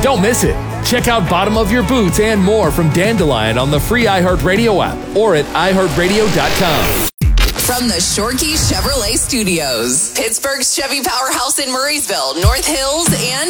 Don't miss it. Check out Bottom of Your Boots and more from Dandelion on the free iHeartRadio app or at iHeartRadio.com. From the Shorkey Chevrolet Studios, Pittsburgh's Chevy powerhouse in Murraysville, North Hills, and